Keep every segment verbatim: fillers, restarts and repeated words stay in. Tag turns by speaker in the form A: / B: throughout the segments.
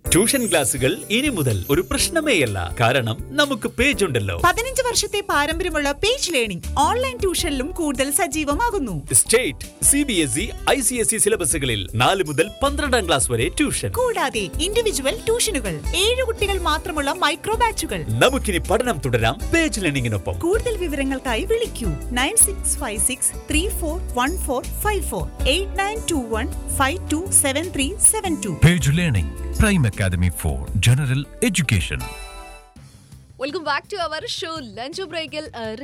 A: Tuition ക്ലാസുകൾ ഇനി മുതൽ ഒരു പ്രശ്നമേയല്ല. കാരണം നമുക്ക് പേജ് ഉണ്ടല്ലോ.
B: പതിനഞ്ച് വർഷത്തെ പാരമ്പര്യമുള്ള പേജ് ലേണിംഗ് ഓൺലൈൻ ട്യൂഷനിലും കൂടുതൽ സജീവമാകുന്നു.
A: State, C B S E, I C S E സിലബസുകളിൽ നാല് മുതൽ പന്ത്രണ്ടാം ക്ലാസ് വരെ ട്യൂഷൻ.
B: കൂടാതെ ഇൻഡിവിജ്വൽ ട്യൂഷനുകൾ, ഏഴ് കുട്ടികൾ മാത്രമുള്ള മൈക്രോ ബാച്ചുകൾ.
A: നമുക്കിനി പഠനം തുടരാം പേജ് ലേണിംഗിനൊപ്പം.
B: കൂടുതൽ വിവരങ്ങൾക്കായി വിളിക്കൂ nine six five six three four one four five four eight nine to one five to seven three seven to.
C: Page Learning, Prime Academy for General Education.
D: Welcome back to our show lunch ബ്രേക്കിൽ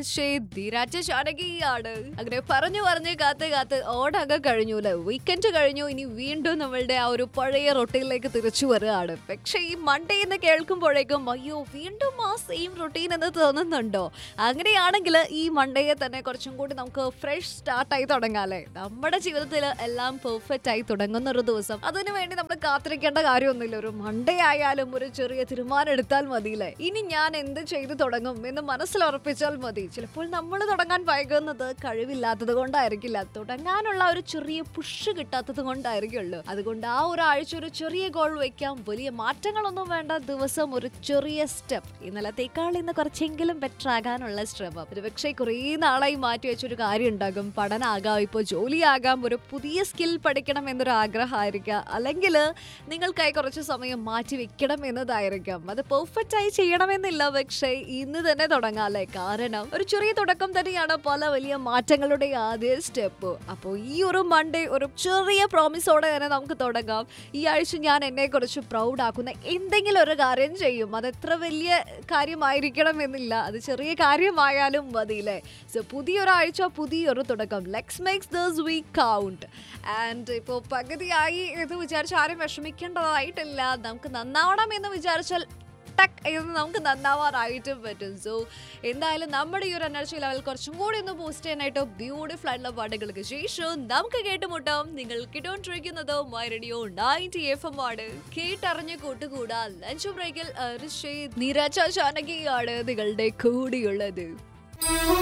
D: ജാനകിയാണ്. അങ്ങനെ പറഞ്ഞു പറഞ്ഞ് കാത്ത് കാത്ത് ഓടൊക്കെ കഴിഞ്ഞു അല്ലേ, weekend കഴിഞ്ഞു. ഇനി വീണ്ടും നമ്മളുടെ ആ ഒരു പഴയ റൊട്ടീനിലേക്ക് തിരിച്ചു വരികയാണ്. പക്ഷെ ഈ മൺഡേ എന്ന് കേൾക്കുമ്പോഴേക്കും അയ്യോ വീണ്ടും ആ സെയിം റൊട്ടീൻ എന്ന് തോന്നുന്നുണ്ടോ? അങ്ങനെയാണെങ്കിൽ ഈ മൺഡേയെ തന്നെ കുറച്ചും കൂടി നമുക്ക് ഫ്രഷ് സ്റ്റാർട്ടായി തുടങ്ങാം അല്ലേ. നമ്മുടെ ജീവിതത്തിൽ എല്ലാം പെർഫെക്റ്റ് ആയി തുടങ്ങുന്ന ഒരു ദിവസം, അതിനു വേണ്ടി നമ്മൾ കാത്തിരിക്കേണ്ട കാര്യമൊന്നുമില്ല. ഒരു മൺഡേ ആയാലും ഒരു ചെറിയ തീരുമാനം എടുത്താൽ മതിയില്ലേ. ഇനി ഞാൻ എന്ത് ചെയ്തു തുടങ്ങും എന്ന് മനസ്സിലുറപ്പിച്ചാൽ മതി. ചിലപ്പോൾ നമ്മൾ തുടങ്ങാൻ വൈകുന്നത് കഴിവില്ലാത്തത് കൊണ്ടായിരിക്കില്ല, തുടങ്ങാനുള്ള ഒരു ചെറിയ പുഷ് കിട്ടാത്തത് കൊണ്ടായിരിക്കുള്ളൂ. അതുകൊണ്ട് ആ ഒരാഴ്ച ഒരു ചെറിയ ഗോൾ വെക്കാം. വലിയ മാറ്റങ്ങളൊന്നും വേണ്ട, ദിവസം ഒരു ചെറിയ സ്റ്റെപ്പ്. ഇന്നലത്തേക്കാൾ ഇന്ന് കുറച്ചെങ്കിലും ബെറ്റർ ആകാനുള്ള ശ്രമം. ഒരു പക്ഷേ കുറേ നാളായി മാറ്റി വെച്ചൊരു കാര്യം ഉണ്ടാകും. പഠനമാകാം, ഇപ്പോൾ ജോലിയാകാം, ഒരു പുതിയ സ്കിൽ പഠിക്കണം എന്നൊരു ആഗ്രഹമായിരിക്കാം, അല്ലെങ്കിൽ നിങ്ങൾക്കായി കുറച്ച് സമയം മാറ്റി വെക്കണം എന്നതായിരിക്കാം. അത് പെർഫെക്റ്റ് ആയി ചെയ്യണമെന്നില്ല, പക്ഷേ ഇന്ന് തന്നെ തുടങ്ങാം അല്ലേ. കാരണം ഒരു ചെറിയ തുടക്കം തന്നെയാണ് പല വലിയ മാറ്റങ്ങളുടെ ആദ്യ സ്റ്റെപ്പ്. അപ്പോൾ ഈ ഒരു മൺഡേ ഒരു ചെറിയ പ്രോമിസോടെ തന്നെ നമുക്ക് തുടങ്ങാം. ഈ ആഴ്ച ഞാൻ എന്നെ കുറിച്ച് പ്രൗഡ് ആക്കുന്ന എന്തെങ്കിലും ഒരു കാര്യം ചെയ്യും. അത് എത്ര വലിയ കാര്യമായിരിക്കണം എന്നില്ല, അത് ചെറിയ കാര്യമായാലും മതിയില്ലേ. സോ പുതിയൊരാഴ്ച, പുതിയൊരു തുടക്കം. Let's make this week count. And ഇപ്പോൾ പകുതിയായി എന്ന് വിചാരിച്ച് ആരും വിഷമിക്കേണ്ടതായിട്ടില്ല. നമുക്ക് നന്നാവണം എന്ന് വിചാരിച്ചാൽ ടക്ക് എന്ന് നമുക്ക് നന്നാവാറായിട്ടും പറ്റും. സോ എന്തായാലും നമ്മുടെ ഈ ഒരു എനർജി ലെവൽ കുറച്ചും കൂടി ഒന്ന് ബൂസ്റ്റ് ചെയ്യാനായിട്ട് ബ്യൂട്ടിഫുൾ ആയിട്ടുള്ള പാട്ടുകൾക്ക് ശേഷം നമുക്ക് കേട്ടുമുട്ടാം. നിങ്ങൾ കേട്ടോണ്ടിരിക്കുന്നത് my radio ninety F M ആണ്. കേട്ടറിഞ്ഞ് കൂട്ടുകൂടാ ലഞ്ച് ബ്രേക്കിൽ നീരജ ജാനകിയാണ് നിങ്ങളുടെ കൂടിയുള്ളത്.